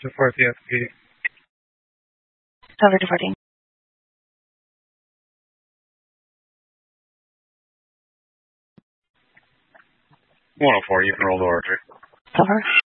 Support the SP. Over to 14. 104, you can roll the order. Cover.